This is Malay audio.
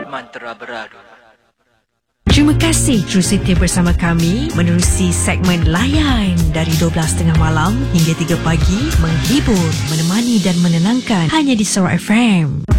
Mantra Beradu. Terima kasih terus setia bersama kami menerusi segmen Layan dari 12.30 malam hingga 3 pagi, menghibur, menemani dan menenangkan hanya di Suara FM.